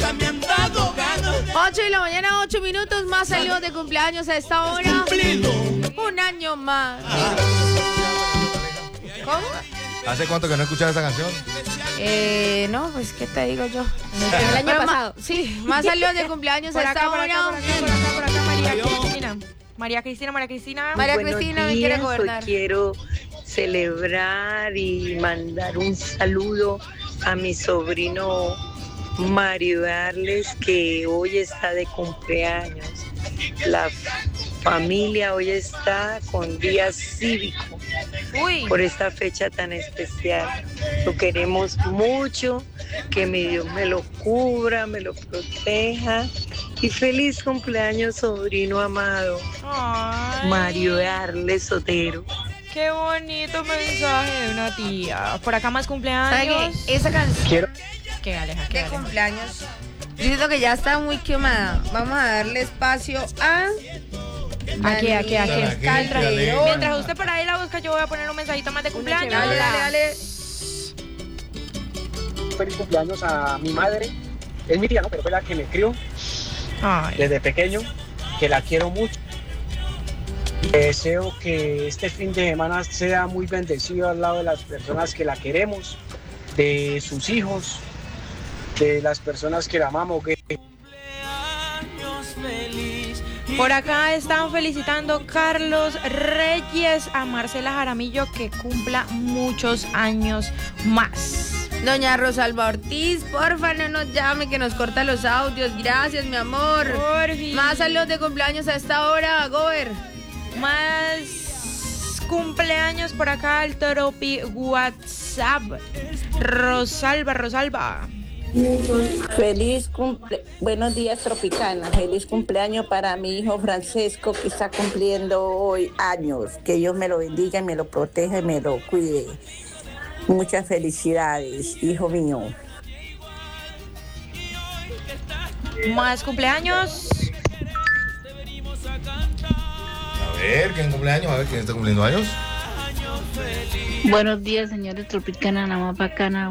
8 de la mañana, 8 minutos más saludos de cumpleaños a esta hora. Un año más. ¿Cómo? ¿Hace cuánto que no escuchaba esa canción? No, pues qué te digo yo. El año pasado. Sí, más saludos de cumpleaños a esta hora. Por acá, María Cristina. María Cristina me quiere gobernar. Hoy quiero celebrar y mandar un saludo a mi sobrino Mario, darles que hoy está de cumpleaños. La familia hoy está con día cívico. Uy. Por esta fecha tan especial. Lo queremos mucho, que mi Dios me lo cubra, me lo proteja. Y feliz cumpleaños, sobrino amado. Ay, Mario Darles Sotero. qué bonito mensaje de una tía. Por acá más ¿Sabe cumpleaños. qué? Esa canción ¿Qué, Aleja? de cumpleaños, yo siento que ya está muy quemada. Vamos a darle espacio a... Aquí. Calderón. Mientras usted por ahí la busca, yo voy a poner un mensajito más de cumpleaños. Dale. Feliz cumpleaños a mi madre. Es mi tía, ¿no? Pero fue la que me crió Ay. desde pequeño, que la quiero mucho. Deseo que este fin de semana sea muy bendecido al lado de las personas que la queremos, de sus hijos, de las personas que la amamos. Por acá están felicitando Carlos Reyes a Marcela Jaramillo, que cumpla muchos años más. Doña Rosalba Ortiz, porfa, no nos llame, que nos corta los audios. Gracias, mi amor. Porfi. Más saludos de cumpleaños a esta hora, Gober. Más cumpleaños por acá, el Tropi WhatsApp. Rosalba. Buenos días, Tropicana. Feliz cumpleaños para mi hijo Francesco, que está cumpliendo hoy años. Que Dios me lo bendiga, me lo proteja y me lo cuide. Muchas felicidades, hijo mío. Más cumpleaños. A ver, ¿quién cumpleaños? A ver, ¿quién está cumpliendo años? Buenos días, señores Tropicana, la más bacana.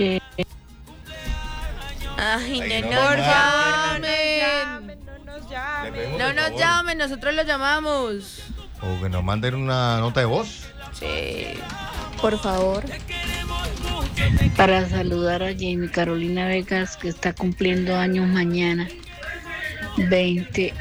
Ay, Ay, no no, nos llamen. llamen. No nos llamen, nosotros los llamamos. O que nos manden una nota de voz. Sí. Por favor. Para saludar a Jamie Carolina Vegas, que está cumpliendo años mañana. 20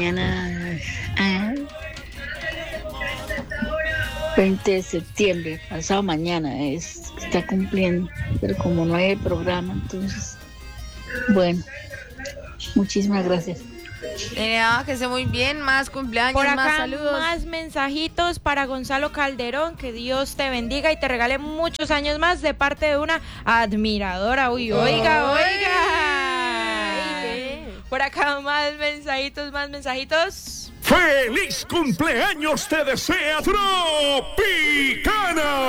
de septiembre, pasado mañana está cumpliendo, pero como no hay el programa, entonces, bueno, muchísimas gracias. Que esté muy bien, más cumpleaños, Por acá más saludos. más mensajitos para Gonzalo Calderón, que Dios te bendiga y te regale muchos años más de parte de una admiradora. Uy, oiga. Por acá más mensajitos. ¡Feliz cumpleaños te desea Tropicana!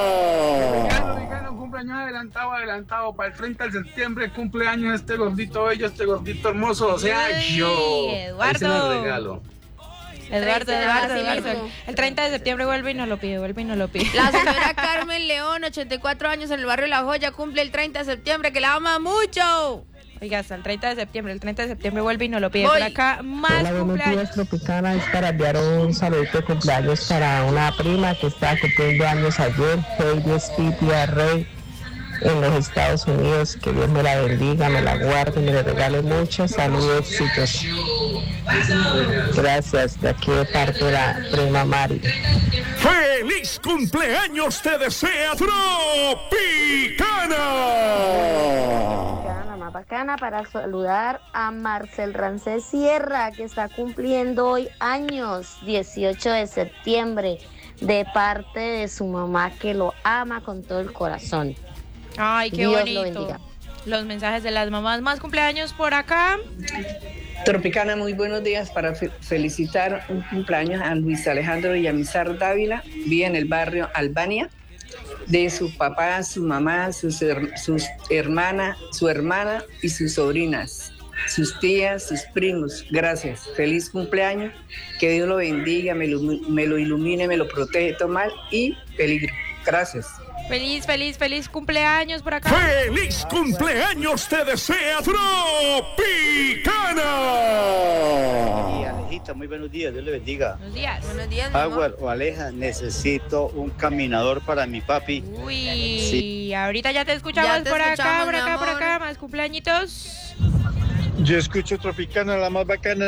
Un cumpleaños adelantado para el 30 de septiembre, cumpleaños este gordito bello, este gordito hermoso, o sea, Uy, yo. Eduardo. Ahí se lo regalo. Eduardo. mismo. El 30 de septiembre vuelve y nos lo pide. La señora Carmen León, 84 años, en el barrio La Joya, cumple el 30 de septiembre, que la ama mucho. Oiga, hasta el 30 de septiembre. El 30 de septiembre vuelve y nos lo pide. Voy. Por acá más Hola, buenos cumpleaños. días, Tropicana. Es para enviar un saludito de cumpleaños para una prima que está cumpliendo años ayer, Heidi Spitia Rey, en los Estados Unidos. Que Dios me la bendiga, me la guarde, me le regale muchos saludos, éxitos. Gracias, de aquí de parte de la prima Mari. ¡Feliz cumpleaños te desea Tropicana! La más bacana para saludar a Marcel Rancés Sierra, que está cumpliendo hoy años, 18 de septiembre, de parte de su mamá, que lo ama con todo el corazón. Ay, qué Dios bonito. lo bendiga. Los mensajes de las mamás. Más cumpleaños por acá. Tropicana, muy buenos días para felicitar un cumpleaños a Luis Alejandro Villamizar Dávila, vive en el barrio Albania, de su papá, su mamá, su hermana y sus sobrinas, sus tías, sus primos. Gracias, feliz cumpleaños, que Dios lo bendiga, me lo ilumine, me lo protege, mal y peligro. Gracias. Feliz cumpleaños por acá. ¡Feliz cumpleaños te desea Tropicana! Alejita, muy buenos días, Dios le bendiga. Buenos días. Buenos días, mi amor. Power o Aleja, necesito un caminador para mi papi. Uy, Sí. ahorita ya te escuchamos Ya te por escuchamos, mi acá, amor. más cumpleañitos. Yo escucho Tropicana, la más bacana,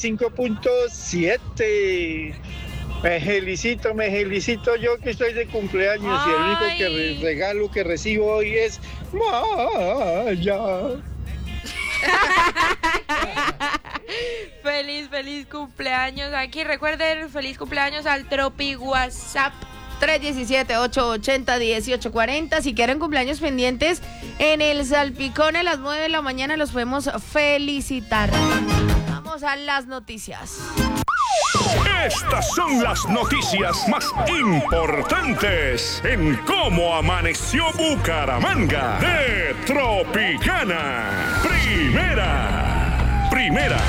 95.7. Me felicito yo que estoy de cumpleaños y el único regalo que recibo hoy es Maya. Feliz cumpleaños. Aquí recuerden, feliz cumpleaños al Tropi WhatsApp. 317-880-1840. Si quieren cumpleaños pendientes en el Salpicón a las 9 de la mañana, los podemos felicitar. Vamos a las noticias. Estas son las noticias más importantes en cómo amaneció Bucaramanga de Tropicana. Primera.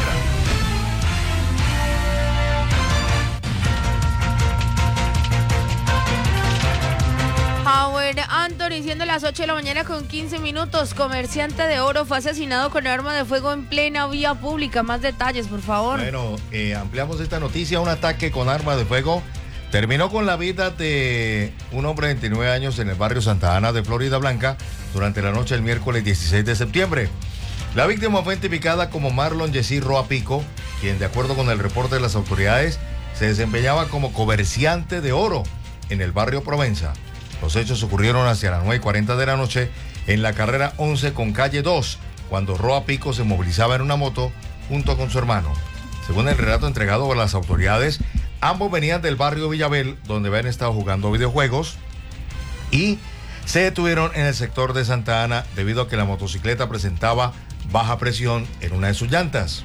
Howard Anthony, siendo las 8 de la mañana con 15 minutos, comerciante de oro fue asesinado con arma de fuego en plena vía pública. Más detalles, por favor. Bueno, ampliamos esta noticia. Un ataque con arma de fuego terminó con la vida de un hombre de 29 años en el barrio Santa Ana de Florida Blanca durante la noche del miércoles 16 de septiembre. La víctima fue identificada como Marlon Yesir Roa Pico, quien, de acuerdo con el reporte de las autoridades, se desempeñaba como comerciante de oro en el barrio Provenza. Los hechos ocurrieron hacia las 9:40 de la noche en la carrera 11 con calle 2, cuando Roa Pico se movilizaba en una moto junto con su hermano. Según el relato entregado por las autoridades, ambos venían del barrio Villabel, donde habían estado jugando videojuegos, y se detuvieron en el sector de Santa Ana debido a que la motocicleta presentaba baja presión en una de sus llantas.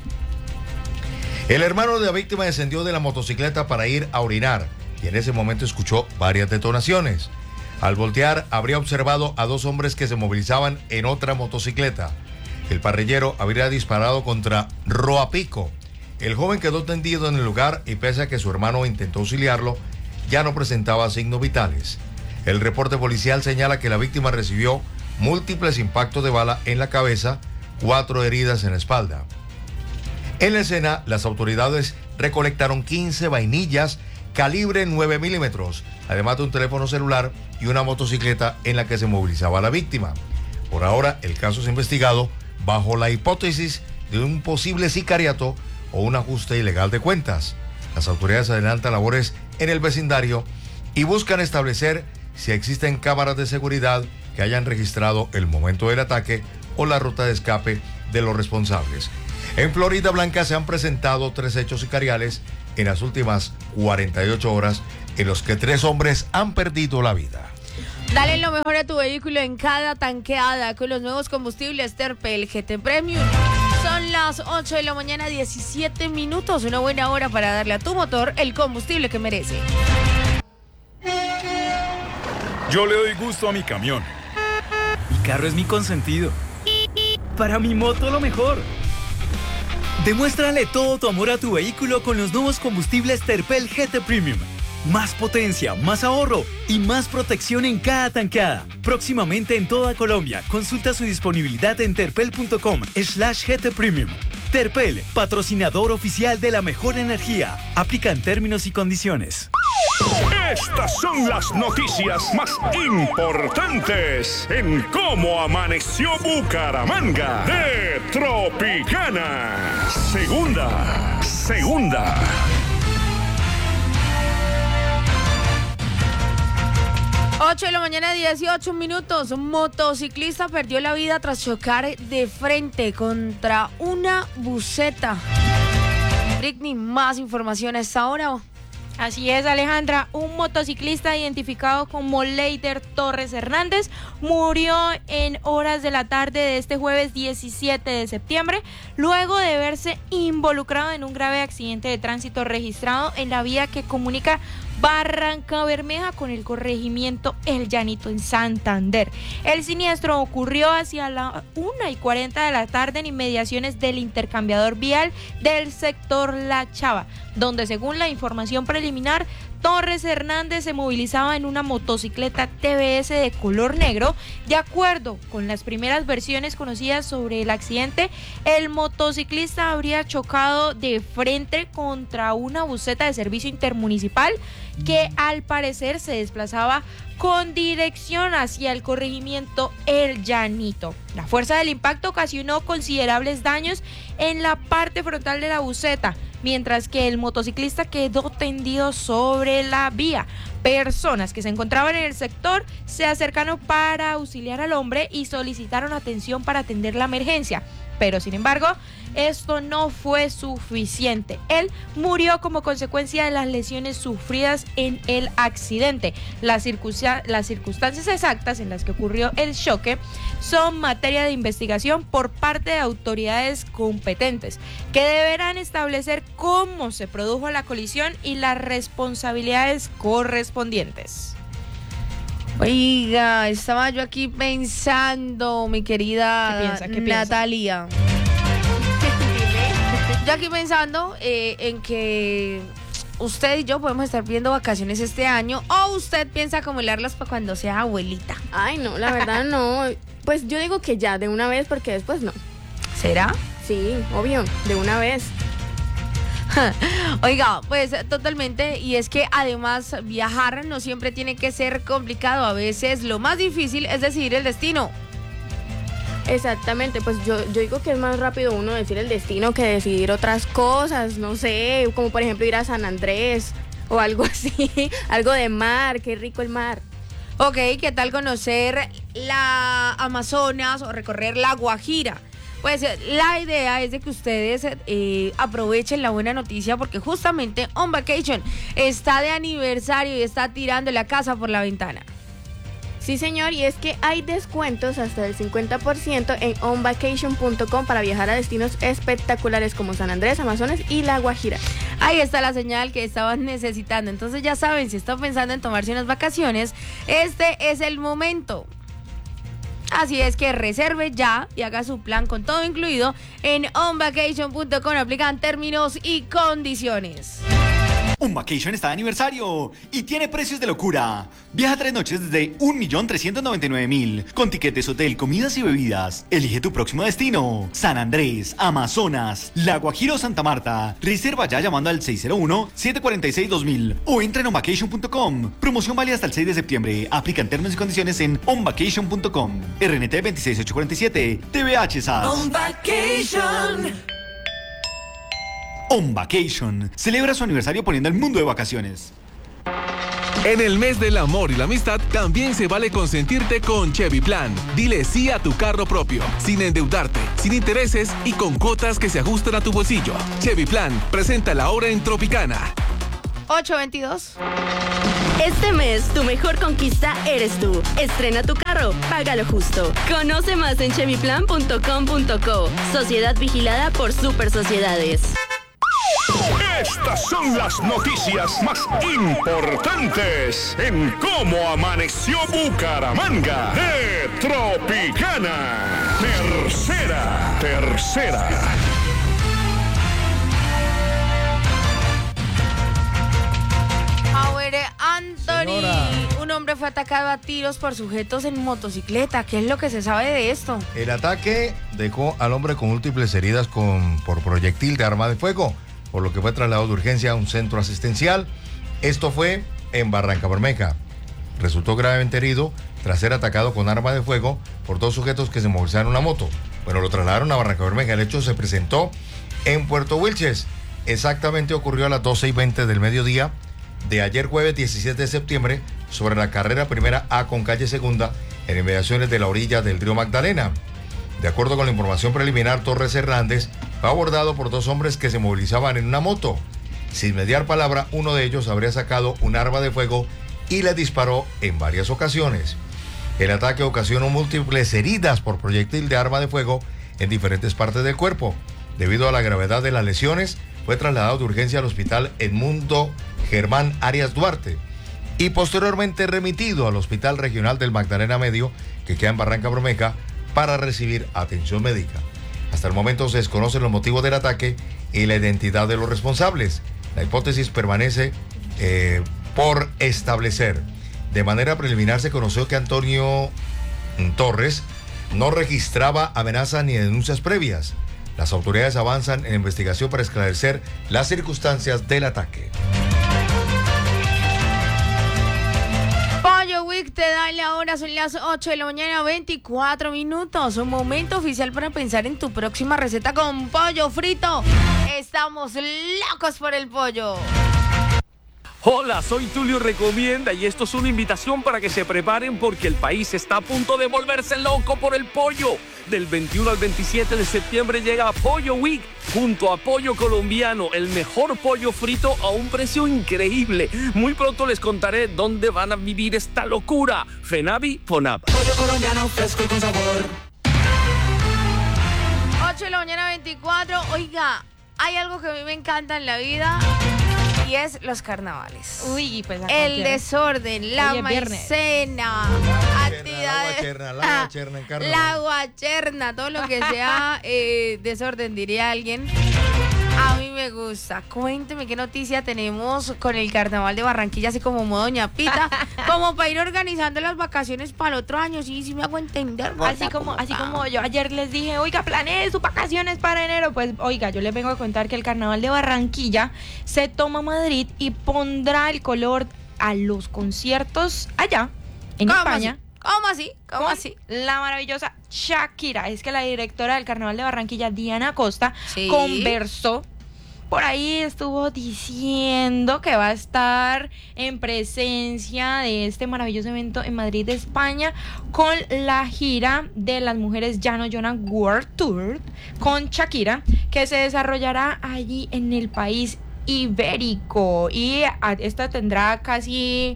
El hermano de la víctima descendió de la motocicleta para ir a orinar y en ese momento escuchó varias detonaciones. Al voltear, habría observado a dos hombres que se movilizaban en otra motocicleta. El parrillero habría disparado contra Roa Pico. El joven quedó tendido en el lugar y pese a que su hermano intentó auxiliarlo, ya no presentaba signos vitales. El reporte policial señala que la víctima recibió múltiples impactos de bala en la cabeza, 4 heridas en la espalda. En la escena, las autoridades recolectaron 15 vainillas calibre 9 milímetros, además de un teléfono celular y una motocicleta en la que se movilizaba la víctima. Por ahora, el caso es investigado bajo la hipótesis de un posible sicariato o un ajuste ilegal de cuentas. Las autoridades adelantan labores en el vecindario y buscan establecer si existen cámaras de seguridad que hayan registrado el momento del ataque o la ruta de escape de los responsables. En Florida Blanca se han presentado 3 hechos sicariales en las últimas 48 horas en los que 3 hombres han perdido la vida. Dale lo mejor a tu vehículo en cada tanqueada con los nuevos combustibles Terpel GT Premium. Son las 8 de la mañana, 17 minutos. Una buena hora para darle a tu motor el combustible que merece. Yo le doy gusto a mi camión. Mi carro es mi consentido. Para mi moto lo mejor. Demuéstrale todo tu amor a tu vehículo con los nuevos combustibles Terpel GT Premium. Más potencia, más ahorro y más protección en cada tanqueada. Próximamente en toda Colombia. Consulta su disponibilidad en terpel.com/GT Premium. Terpel, patrocinador oficial de la mejor energía. Aplican términos y condiciones. Estas son las noticias más importantes en cómo amaneció Bucaramanga de Tropicana. Segunda. 8 de la mañana, 18 minutos. Un motociclista perdió la vida tras chocar de frente contra una buseta. Britney, más información a esta hora. Así es, Alejandra. Un motociclista identificado como Leider Torres Hernández murió en horas de la tarde de este jueves 17 de septiembre, luego de verse involucrado en un grave accidente de tránsito registrado en la vía que comunica Barranca Bermeja con el corregimiento El Llanito en Santander. El siniestro ocurrió hacia la 1:40 de la tarde en inmediaciones del intercambiador vial del sector La Chava, donde según la información preliminar Torres Hernández se movilizaba en una motocicleta TBS de color negro. De acuerdo con las primeras versiones conocidas sobre el accidente, el motociclista habría chocado de frente contra una buseta de servicio intermunicipal que al parecer se desplazaba con dirección hacia el corregimiento El Llanito. La fuerza del impacto ocasionó considerables daños en la parte frontal de la buseta, mientras que el motociclista quedó tendido sobre la vía. Personas que se encontraban en el sector se acercaron para auxiliar al hombre y solicitaron atención para atender la emergencia. Pero sin embargo, esto no fue suficiente. Él murió como consecuencia de las lesiones sufridas en el accidente. Las circunstancias exactas en las que ocurrió el choque son materia de investigación por parte de autoridades competentes, que deberán establecer cómo se produjo la colisión y las responsabilidades correspondientes. Oiga, estaba yo aquí pensando, mi querida ¿Qué piensa? Natalia. Yo aquí pensando en que usted y yo podemos estar viendo vacaciones este año, o usted piensa acumularlas para cuando sea abuelita. Ay, no, la verdad no. Pues yo digo que ya, de una vez, porque después no. ¿Será? Sí, obvio, de una vez. Oiga, pues totalmente, y es que además viajar no siempre tiene que ser complicado, a veces lo más difícil es decidir el destino. Exactamente, pues yo digo que es más rápido uno decir el destino que decidir otras cosas, no sé, como por ejemplo ir a San Andrés o algo así, algo de mar, qué rico el mar. Ok, ¿qué tal conocer la Amazonas o recorrer la Guajira? Pues la idea es de que ustedes aprovechen la buena noticia, porque justamente On Vacation está de aniversario y está tirando la casa por la ventana. Sí, señor, y es que hay descuentos hasta del 50% en onvacation.com para viajar a destinos espectaculares como San Andrés, Amazonas y La Guajira. Ahí está la señal que estaban necesitando. Entonces ya saben, si están pensando en tomarse unas vacaciones, este es el momento. Así es que reserve ya y haga su plan con todo incluido en onvacation.com. Aplican términos y condiciones. On Vacation está de aniversario y tiene precios de locura. Viaja 3 noches desde 1.399.000 con tiquetes, hotel, comidas y bebidas. Elige tu próximo destino: San Andrés, Amazonas, La Guajira o Santa Marta. Reserva ya llamando al 601-746-2000 o entra en onvacation.com. Promoción válida hasta el 6 de septiembre. Aplican términos y condiciones en onvacation.com. RNT 26847. TVH SAS. On Vacation. On Vacation celebra su aniversario poniendo el mundo de vacaciones. En el mes del amor y la amistad también se vale consentirte con Chevy Plan. Dile sí a tu carro propio, sin endeudarte, sin intereses y con cuotas que se ajustan a tu bolsillo. Chevy Plan presenta la hora en Tropicana. 8:22. Este mes, tu mejor conquista eres tú. Estrena tu carro, paga lo justo. Conoce más en chevyplan.com.co. Sociedad vigilada por Super Sociedades. Estas son las noticias más importantes en Cómo Amaneció Bucaramanga de Tropicana. Tercera. A ver, Anthony, Señora. un hombre fue atacado a tiros por sujetos en motocicleta. ¿Qué es lo que se sabe de esto? El ataque dejó al hombre con múltiples heridas por proyectil de arma de fuego, por lo que fue trasladado de urgencia a un centro asistencial. Esto fue en Barrancabermeja. Resultó gravemente herido tras ser atacado con arma de fuego por dos sujetos que se movilizaron en una moto. Bueno, lo trasladaron a Barrancabermeja. El hecho se presentó en Puerto Wilches. Exactamente ocurrió a las 12:20 del mediodía de ayer jueves 17 de septiembre sobre la carrera primera A con calle segunda en inmediaciones de la orilla del río Magdalena. De acuerdo con la información preliminar, Torres Hernández fue abordado por dos hombres que se movilizaban en una moto. Sin mediar palabra, uno de ellos habría sacado un arma de fuego y le disparó en varias ocasiones. El ataque ocasionó múltiples heridas por proyectil de arma de fuego en diferentes partes del cuerpo. Debido a la gravedad de las lesiones, fue trasladado de urgencia al hospital Edmundo Germán Arias Duarte y posteriormente remitido al Hospital Regional del Magdalena Medio, que queda en Barrancabermeja, para recibir atención médica. Hasta el momento se desconocen los motivos del ataque y la identidad de los responsables. La hipótesis permanece por establecer. De manera preliminar se conoció que Antonio Torres no registraba amenazas ni denuncias previas. Las autoridades avanzan en investigación para esclarecer las circunstancias del ataque. Pollo Week te da la hora, son las 8 de la mañana, 24 minutos. Un momento oficial para pensar en tu próxima receta con pollo frito. Estamos locos por el pollo. Hola, soy Tulio Recomienda y esto es una invitación para que se preparen porque el país está a punto de volverse loco por el pollo. Del 21 al 27 de septiembre llega Pollo Week junto a Pollo Colombiano, el mejor pollo frito a un precio increíble. Muy pronto les contaré dónde van a vivir esta locura. Fenavi, Fonab. Pollo colombiano fresco y con sabor. 8 de la mañana, 24. Oiga, hay algo que a mí me encanta en la vida y es los carnavales. Uy, pues el desorden, la maicena, actividades, la guacherna, todo lo que sea desorden, diría alguien. A mí me gusta. Cuénteme qué noticia tenemos con el carnaval de Barranquilla, así como modo Doña Pita, como para ir organizando las vacaciones para el otro año. Sí me hago entender. Así como yo ayer les dije, oiga, planee sus vacaciones para enero. Pues, oiga, yo les vengo a contar que el carnaval de Barranquilla se toma Madrid y pondrá el color a los conciertos allá, en España. ¿Cómo así? La maravillosa Shakira. Es que la directora del Carnaval de Barranquilla, Diana Costa, conversó. Por ahí estuvo diciendo que va a estar en presencia de este maravilloso evento en Madrid, España, con la gira de las mujeres Llano Jonan World Tour con Shakira, que se desarrollará allí en el país ibérico. Y esta tendrá casi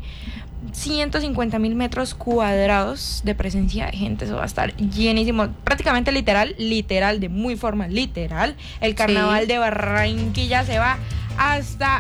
150,000 metros cuadrados de presencia de gente. Eso va a estar llenísimo, prácticamente literal, de muy forma literal. El carnaval de Barranquilla se va hasta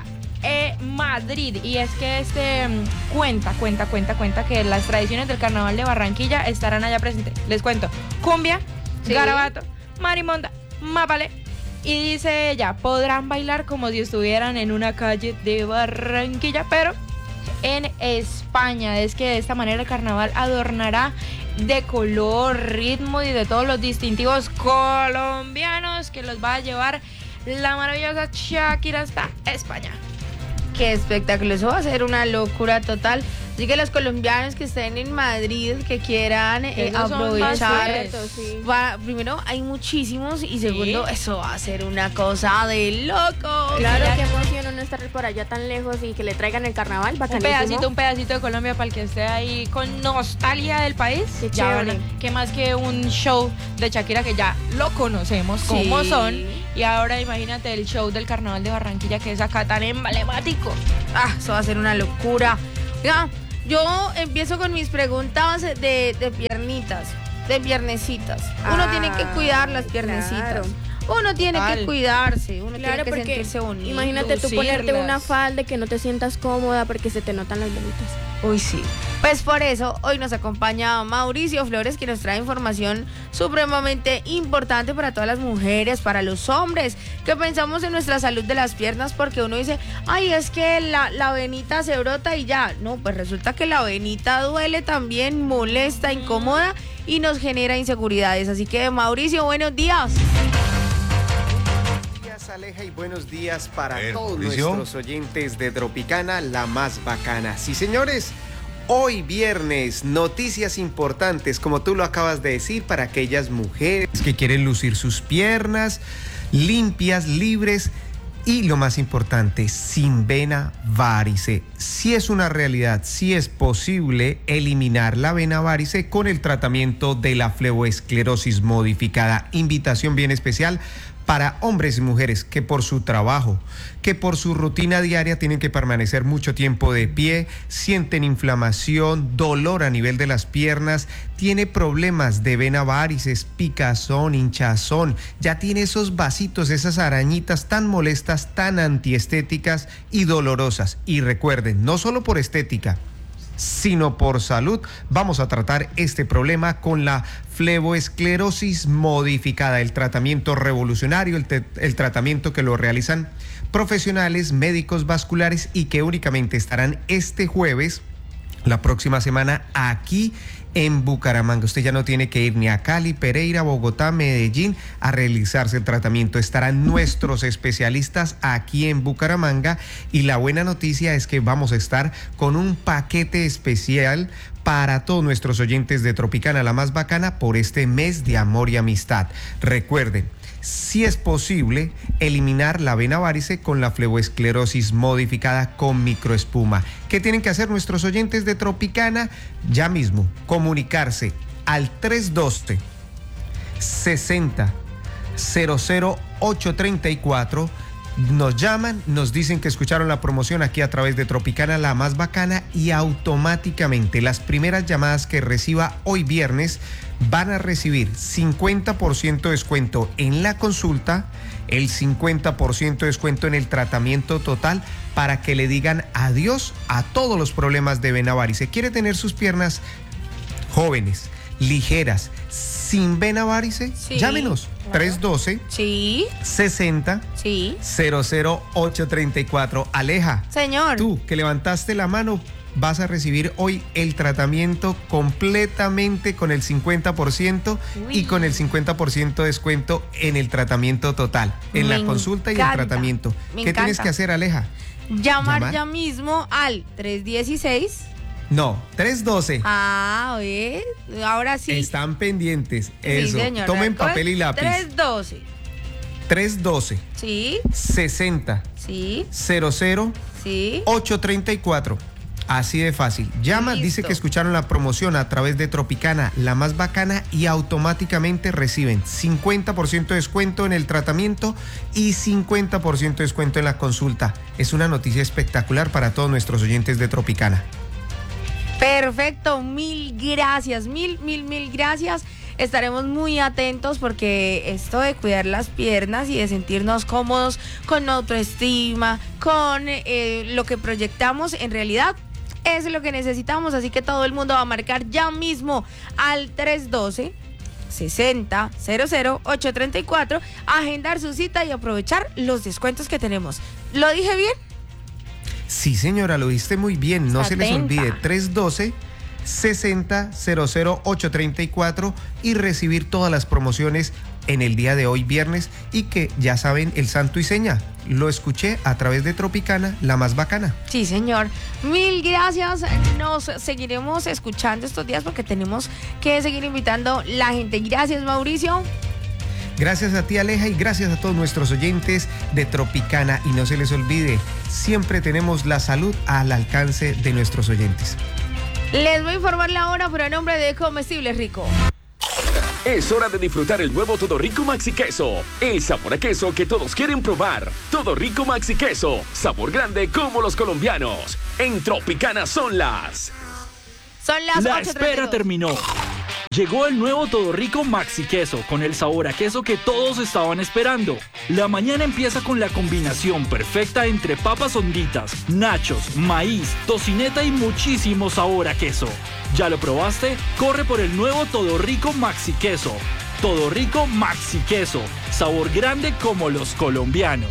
Madrid, y es que cuenta que las tradiciones del carnaval de Barranquilla estarán allá presentes. Les cuento: cumbia, garabato, marimonda, mapale. Y dice ella, podrán bailar como si estuvieran en una calle de Barranquilla, pero en España. Es que de esta manera el carnaval adornará de color, ritmo y de todos los distintivos colombianos que los va a llevar la maravillosa Shakira hasta España. Qué espectáculo, eso va a ser una locura total. Así que los colombianos que estén en Madrid, que quieran aprovechar, primero hay muchísimos y segundo, eso va a ser una cosa de loco. Claro, qué emoción uno estar por allá tan lejos y que le traigan el carnaval, un pedacito de Colombia para el que esté ahí con nostalgia del país. Qué chévere. Que más que un show de Shakira que ya lo conocemos como son, y ahora imagínate el show del carnaval de Barranquilla, que es acá tan emblemático. Eso va a ser una locura. Ya, yo empiezo con mis preguntas de piernitas, de piernecitas. Uno tiene que cuidar las piernecitas. Claro. Uno tiene que cuidarse, uno tiene que sentirse bonito. Imagínate tú ponerte una falda que no te sientas cómoda porque se te notan las venitas. Uy, sí. Pues por eso hoy nos acompaña Mauricio Flores, que nos trae información supremamente importante para todas las mujeres, para los hombres, que pensamos en nuestra salud de las piernas, porque uno dice, ay, es que la venita se brota y ya. No, pues resulta que la venita duele también, molesta, incomoda y nos genera inseguridades. Así que, Mauricio, buenos días. Aleja, y buenos días para todos nuestros oyentes de Tropicana, la más bacana. Sí, señores, hoy viernes, noticias importantes, como tú lo acabas de decir, para aquellas mujeres que quieren lucir sus piernas limpias, libres y, lo más importante, sin vena varice. Sí es una realidad, sí es posible eliminar la vena varice con el tratamiento de la fleboesclerosis modificada. Invitación bien especial para hombres y mujeres que por su trabajo, que por su rutina diaria tienen que permanecer mucho tiempo de pie, sienten inflamación, dolor a nivel de las piernas, tiene problemas de vena varices, picazón, hinchazón, ya tiene esos vasitos, esas arañitas tan molestas, tan antiestéticas y dolorosas. Y recuerden, no solo por estética, sino por salud. Vamos a tratar este problema con la fleboesclerosis modificada, el tratamiento revolucionario, el tratamiento que lo realizan profesionales médicos vasculares y que únicamente estarán este jueves, la próxima semana, aquí en Bucaramanga. Usted ya no tiene que ir ni a Cali, Pereira, Bogotá, Medellín a realizarse el tratamiento. Estarán nuestros especialistas aquí en Bucaramanga y la buena noticia es que vamos a estar con un paquete especial para todos nuestros oyentes de Tropicana, la más bacana, por este mes de amor y amistad. Recuerden, si es posible, eliminar la vena varice con la fleboesclerosis modificada con microespuma. ¿Qué tienen que hacer nuestros oyentes de Tropicana? Ya mismo, comunicarse al 312 60 00 834. Nos llaman, nos dicen que escucharon la promoción aquí a través de Tropicana, la más bacana, y automáticamente las primeras llamadas que reciba hoy viernes van a recibir 50% de descuento en la consulta, el 50% de descuento en el tratamiento total para que le digan adiós a todos los problemas de vena varice. ¿Quiere tener sus piernas jóvenes, ligeras, sin vena varice? Sí, llámenos. Claro. 312 60 00834. Aleja, señor, tú que levantaste la mano, vas a recibir hoy el tratamiento completamente con el 50% y con el 50% de descuento en el tratamiento total, en la consulta y el tratamiento. ¿Qué tienes que hacer, Aleja? Llamar ya mismo al 316. No, 312. Ah, oye, ahora sí. Están pendientes. Eso. Sí, señor. Tomen papel y lápiz. 312. 312. Sí. 60. Sí. 00. Sí. 834. Así de fácil. Llama, listo. Dice que escucharon la promoción a través de Tropicana, la más bacana, y automáticamente reciben 50% de descuento en el tratamiento y 50% de descuento en la consulta. Es una noticia espectacular para todos nuestros oyentes de Tropicana. Perfecto, mil gracias, mil gracias. Estaremos muy atentos porque esto de cuidar las piernas y de sentirnos cómodos con autoestima, con lo que proyectamos, en realidad es lo que necesitamos. Así que todo el mundo va a marcar ya mismo al 312 60 00 834, agendar su cita y aprovechar los descuentos que tenemos. ¿Lo dije bien? Sí, señora, lo diste muy bien. No se les olvide, 312 60 00 834 y recibir todas las promociones en el día de hoy viernes. Y que ya saben el santo y seña, lo escuché a través de Tropicana, la más bacana. Sí, señor, mil gracias. Nos seguiremos escuchando estos días porque tenemos que seguir invitando la gente. Gracias, Mauricio. Gracias a ti, Aleja, y gracias a todos nuestros oyentes de Tropicana. Y no se les olvide, siempre tenemos la salud al alcance de nuestros oyentes. Les voy a informar la hora, pero a nombre de Comestibles Rico. Es hora de disfrutar el nuevo Todo Rico Maxi Queso. El sabor a queso que todos quieren probar. Todo Rico Maxi Queso. Sabor grande como los colombianos. En Tropicana son las... La espera terminó. Llegó el nuevo Todo Rico Maxi Queso con el sabor a queso que todos estaban esperando. La mañana empieza con la combinación perfecta entre papas honditas, nachos, maíz, tocineta y muchísimo sabor a queso. ¿Ya lo probaste? Corre por el nuevo Todo Rico Maxi Queso. Todo Rico Maxi Queso. Sabor grande como los colombianos.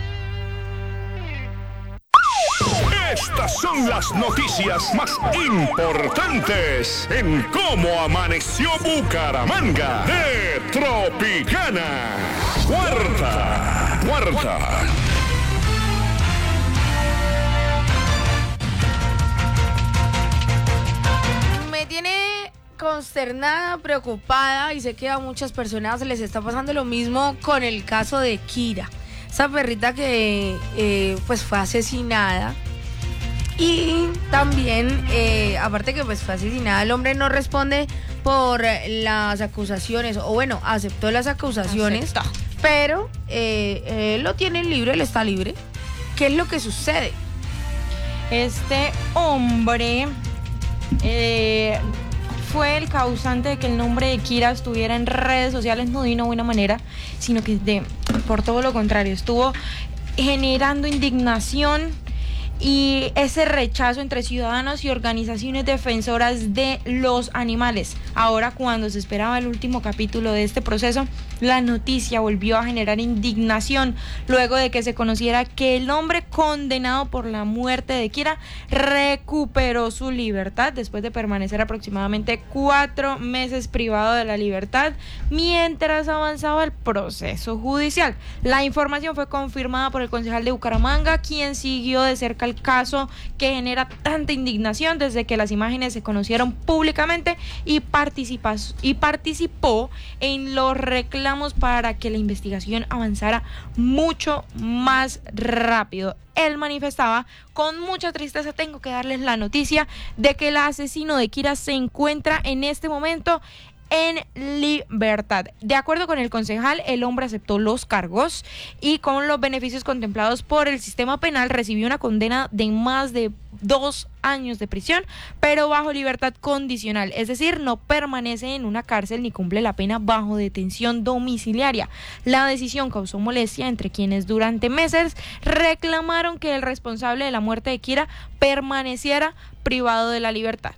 Estas son las noticias más importantes en Cómo Amaneció Bucaramanga de Tropicana. Cuarta. Me tiene consternada, preocupada, y sé que a muchas personas les está pasando lo mismo con el caso de Kira, esa perrita que pues fue asesinada. Y también, aparte que pues fue asesinada, el hombre no responde por las acusaciones, o bueno, aceptó las acusaciones, pero lo tienen libre, él está libre. ¿Qué es lo que sucede? Este hombre fue el causante de que el nombre de Kira estuviera en redes sociales, no de una buena manera, sino que por todo lo contrario, estuvo generando indignación y ese rechazo entre ciudadanos y organizaciones defensoras de los animales. Ahora, cuando se esperaba el último capítulo de este proceso, la noticia volvió a generar indignación luego de que se conociera que el hombre condenado por la muerte de Kira recuperó su libertad después de permanecer aproximadamente 4 meses privado de la libertad mientras avanzaba el proceso judicial. La información fue confirmada por el concejal de Bucaramanga, quien siguió de cerca el caso que genera tanta indignación desde que las imágenes se conocieron públicamente y participó en los reclamos para que la investigación avanzara mucho más rápido. Él manifestaba: con mucha tristeza tengo que darles la noticia de que el asesino de Kira se encuentra en este momento en libertad. De acuerdo con el concejal, el hombre aceptó los cargos y con los beneficios contemplados por el sistema penal recibió una condena de más de 2 años de prisión, pero bajo libertad condicional, es decir, no permanece en una cárcel ni cumple la pena bajo detención domiciliaria. La decisión causó molestia entre quienes durante meses reclamaron que el responsable de la muerte de Kira permaneciera privado de la libertad.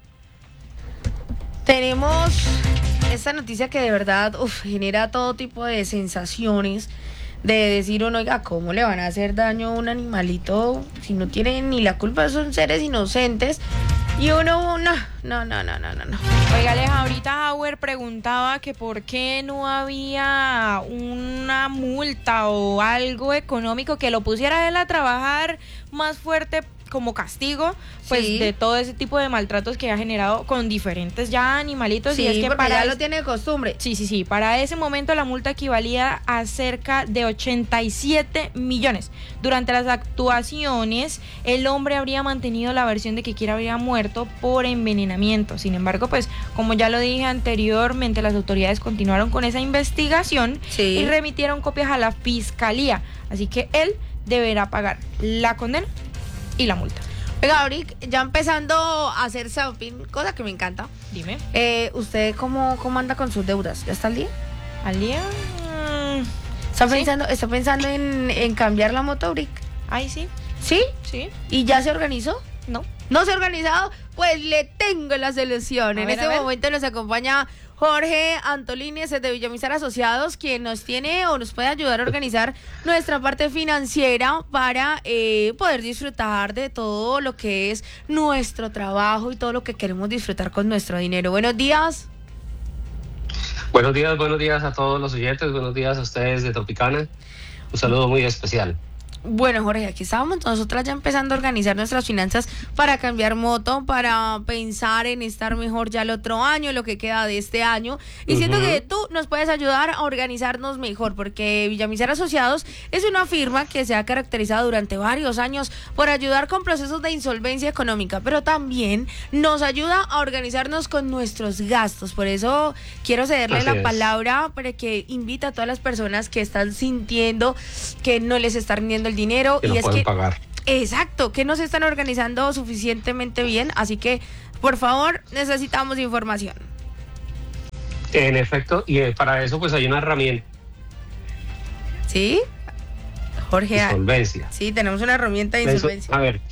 Tenemos esta noticia que de verdad genera todo tipo de sensaciones, de decir uno, oiga, ¿cómo le van a hacer daño a un animalito si no tienen ni la culpa? Son seres inocentes. Y uno, no. Oiga, Aleja, ahorita Hauer preguntaba que por qué no había una multa o algo económico que lo pusiera él a trabajar más fuerte como castigo, pues sí, de todo ese tipo de maltratos que ha generado con diferentes ya animalitos. Sí, y es que para ya lo tiene de costumbre. Sí, para ese momento la multa equivalía a cerca de 87 millones. Durante las actuaciones, el hombre habría mantenido la versión de que Kira habría muerto por envenenamiento. Sin embargo, pues como ya lo dije anteriormente, las autoridades continuaron con esa investigación y remitieron copias a la fiscalía. Así que él deberá pagar la condena y la multa. Oiga, Auric, ya empezando a hacer shopping, cosa que me encanta. Dime. ¿Usted cómo anda con sus deudas? ¿Ya está al día? ¿Al día? ¿Está pensando en cambiar la moto, Auric? Ay, sí. ¿Sí? Sí. ¿Y ya se organizó? No. ¿No se ha organizado? Pues le tengo la solución. En este momento nos acompaña Jorge Antolínez de Villamizar Asociados, quien nos tiene o nos puede ayudar a organizar nuestra parte financiera para poder disfrutar de todo lo que es nuestro trabajo y todo lo que queremos disfrutar con nuestro dinero. Buenos días. Buenos días a todos los oyentes, buenos días a ustedes de Tropicana. Un saludo muy especial. Bueno, Jorge, aquí estábamos nosotras ya empezando a organizar nuestras finanzas para cambiar moto, para pensar en estar mejor ya el otro año, lo que queda de este año. Y siento que tú nos puedes ayudar a organizarnos mejor, porque Villamizar Asociados es una firma que se ha caracterizado durante varios años por ayudar con procesos de insolvencia económica, pero también nos ayuda a organizarnos con nuestros gastos. Por eso quiero cederle la palabra para que invite a todas las personas que están sintiendo que no les está rindiendo el dinero que no pueden pagar. Exacto, que no se están organizando suficientemente bien, así que por favor necesitamos información. En efecto, y para eso pues hay una herramienta. ¿Sí? Jorge. Insolvencia. Sí, tenemos una herramienta de insolvencia. A ver,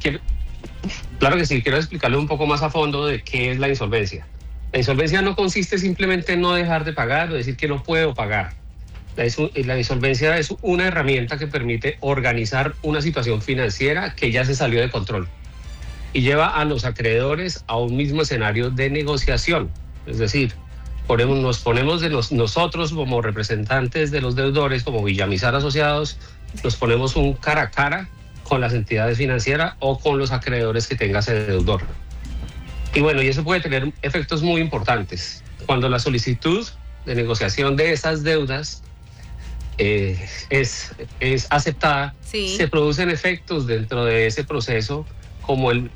claro que sí, quiero explicarle un poco más a fondo de qué es la insolvencia. La insolvencia no consiste simplemente en no dejar de pagar o decir que no puedo pagar. La insolvencia es una herramienta que permite organizar una situación financiera que ya se salió de control y lleva a los acreedores a un mismo escenario de negociación. Es decir, nos ponemos nosotros como representantes de los deudores, como Villamizar Asociados, nos ponemos un cara a cara con las entidades financieras o con los acreedores que tenga ese deudor. Y bueno, y eso puede tener efectos muy importantes. Cuando la solicitud de negociación de esas deudas es aceptada, se producen efectos dentro de ese proceso, como el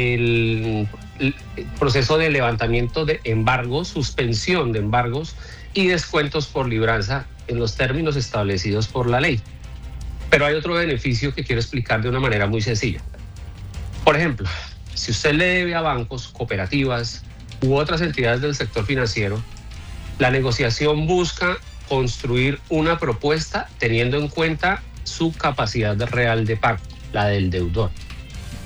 proceso de levantamiento de embargos, suspensión de embargos y descuentos por libranza en los términos establecidos por la ley. Pero hay otro beneficio que quiero explicar de una manera muy sencilla. Por ejemplo, si usted le debe a bancos, cooperativas u otras entidades del sector financiero, la negociación busca construir una propuesta teniendo en cuenta su capacidad real de pago, la del deudor.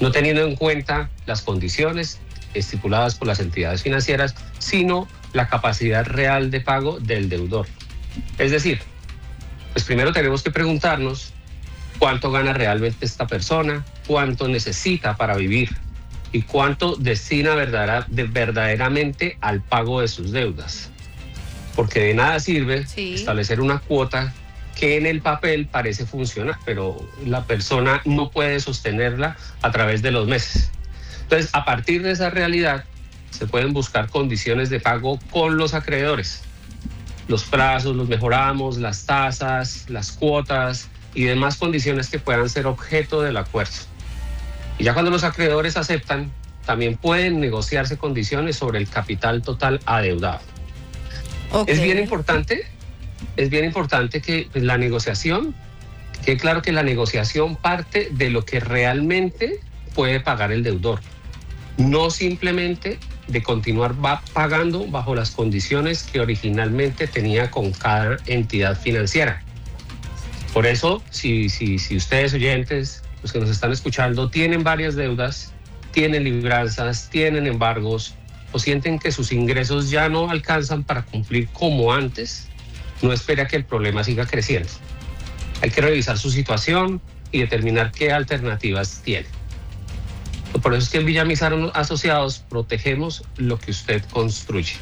no teniendo en cuenta las condiciones estipuladas por las entidades financieras, sino la capacidad real de pago del deudor. Es decir, pues primero tenemos que preguntarnos cuánto gana realmente esta persona, cuánto necesita para vivir y cuánto destina verdaderamente al pago de sus deudas. Porque de nada sirve establecer una cuota que en el papel parece funcionar, pero la persona no puede sostenerla a través de los meses. Entonces, a partir de esa realidad, se pueden buscar condiciones de pago con los acreedores. Los plazos los mejoramos, las tasas, las cuotas y demás condiciones que puedan ser objeto del acuerdo. Y ya cuando los acreedores aceptan, también pueden negociarse condiciones sobre el capital total adeudado. Okay. Es bien importante que la negociación, quede claro que la negociación parte de lo que realmente puede pagar el deudor, no simplemente de continuar pagando bajo las condiciones que originalmente tenía con cada entidad financiera. Por eso, si ustedes oyentes, los que nos están escuchando, tienen varias deudas, tienen libranzas, tienen embargos o sienten que sus ingresos ya no alcanzan para cumplir como antes, no espere a que el problema siga creciendo. Hay que revisar su situación y determinar qué alternativas tiene. Por eso es que en Villamizar Asociados protegemos lo que usted construye.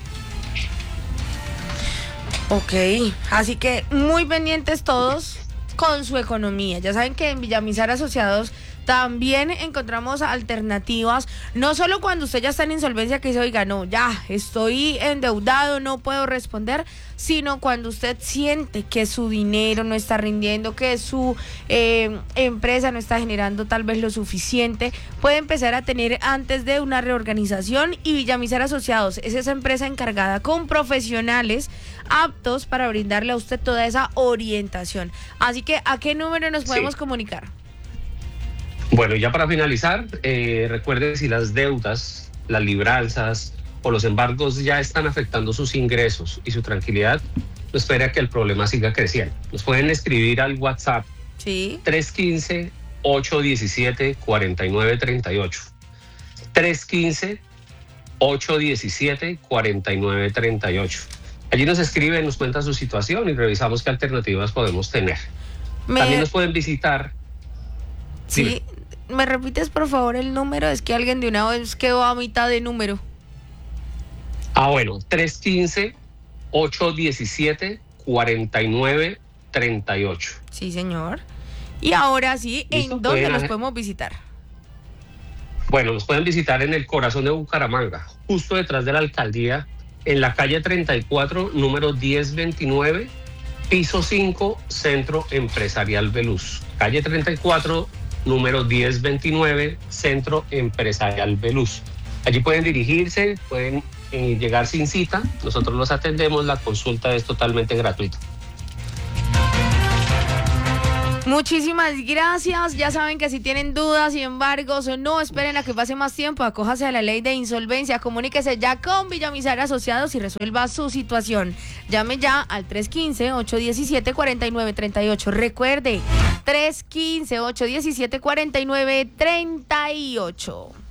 Ok, así que muy pendientes todos con su economía. Ya saben que en Villamizar Asociados también encontramos alternativas, no solo cuando usted ya está en insolvencia que dice, oiga, no, ya estoy endeudado, no puedo responder, sino cuando usted siente que su dinero no está rindiendo, que su empresa no está generando tal vez lo suficiente, puede empezar a tener antes de una reorganización, y Villamizar Asociados es esa empresa encargada con profesionales aptos para brindarle a usted toda esa orientación. Así que, ¿a qué número nos podemos comunicar? Bueno, ya para finalizar, recuerden, si las deudas, las libranzas o los embargos ya están afectando sus ingresos y su tranquilidad, no espere a que el problema siga creciendo. Nos pueden escribir al WhatsApp 315-817-4938. 315-817-4938. Allí nos escriben, nos cuentan su situación y revisamos qué alternativas podemos tener. También nos pueden visitar. Sí. Dime. ¿Me repites por favor el número? Es que alguien de una vez quedó a mitad de número. Bueno, 315-817-4938. Sí, señor. Y ahora sí, ¿en dónde los podemos visitar? Bueno, nos pueden visitar en el corazón de Bucaramanga, justo detrás de la alcaldía, en la calle 34, número 1029, piso 5, Centro Empresarial Veluz. Calle 34, número 1029, Centro Empresarial Veluz. Allí pueden dirigirse, pueden llegar sin cita, nosotros los atendemos, la consulta es totalmente gratuita. Muchísimas gracias. Ya saben que si tienen dudas y embargos, no esperen a que pase más tiempo, acójase a la ley de insolvencia, comuníquese ya con Villamizar Asociados y resuelva su situación. Llame ya al 315-817-4938. Recuerde, 315-817-4938.